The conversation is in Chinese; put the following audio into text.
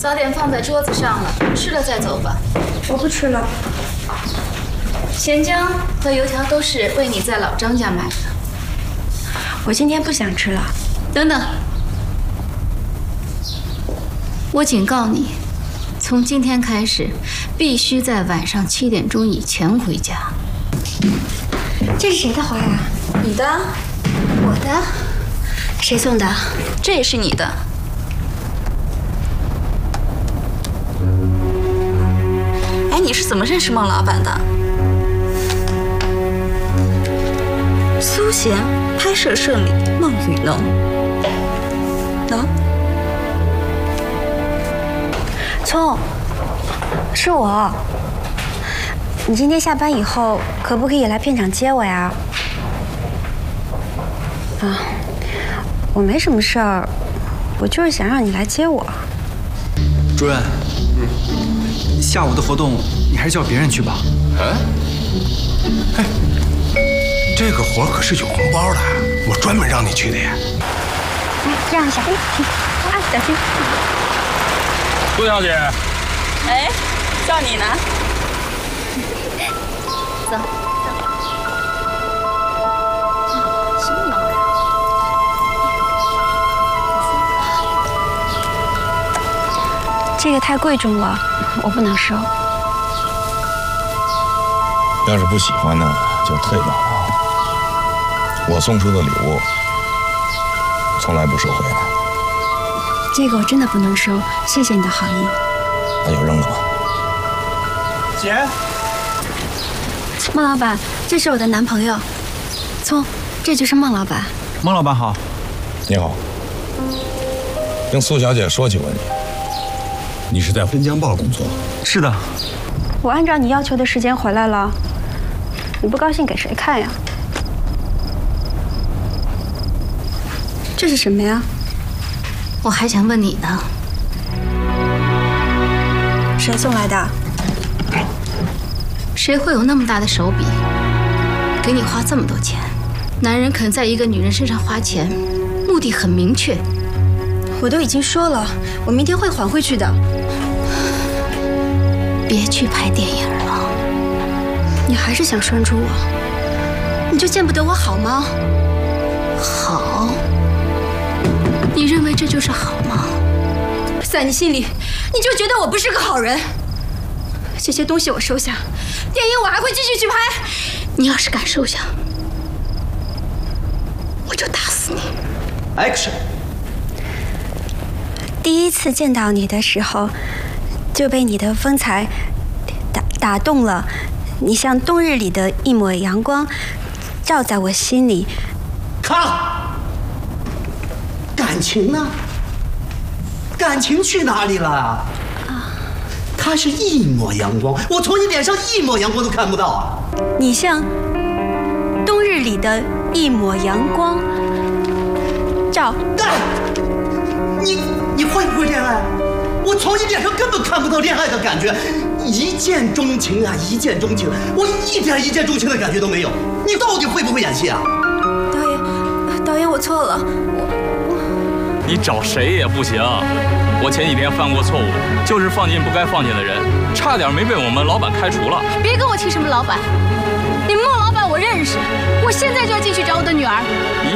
早点放在桌子上了，吃了再走吧。 我不吃了。 咸姜和油条都是为你在老张家买的。 我今天不想吃了。 等等，我警告你，从今天开始，必须在晚上7点钟以前回家。 这是谁的花呀？ 你的，我的， 谁送的？ 这也是你的。哎，你是怎么认识孟老板的？苏贤拍摄顺利，孟雨能。能？ 聪，是我。你今天下班以后可不可以来片场接我呀？啊，我没什么事儿，我就是想让你来接我。 主任，下午的活动你还是叫别人去吧。 哎，这个活可是有红包的，我专门让你去的呀。 来，让一下，哎，停，啊，小心。 杜小姐， 哎，叫你呢。走。什么毛呀？ 这个太贵重了，我不能收。 要是不喜欢呢，就退掉吧。我送出的礼物，从来不收回来。 这个我真的不能收，谢谢你的好意。 那就扔了吧。 姐， 孟老板，这是我的男朋友，聪，这就是孟老板。 孟老板好。 你好，听苏小姐说起过你，你是在《分江报》工作？ 是的。 我按照你要求的时间回来了，你不高兴给谁看呀？这是什么呀？ 我还想问你呢。 谁送来的？ 谁会有那么大的手笔，给你花这么多钱？男人肯在一个女人身上花钱，目的很明确。 我都已经说了，我明天会还回去的。 别去拍电影了。 你还是想拴住我？你就见不得我好吗？ 好？你认为这就是好吗？ 在你心里，你就觉得我不是个好人。这些东西我收下，电影我还会继续去拍。 你要是敢收下，我就打死你。 Action！ 第一次见到你的时候，就被你的风采打动了。你像冬日里的一抹阳光，照在我心里。 卡，感情呢？感情去哪里了？它是一抹阳光，我从你脸上一抹阳光都看不到啊！ 你像冬日里的一抹阳光，照。 你会不会恋爱？我从你脸上根本看不到恋爱的感觉，一见钟情啊，一见钟情，我一点一见钟情的感觉都没有。你到底会不会演戏啊？ 导演，我错了， 你找谁也不行。我前几天犯过错误，就是放进不该放进的人，差点没被我们老板开除了。 别跟我提什么老板，你孟老板我认识，我现在就要进去找我的女儿。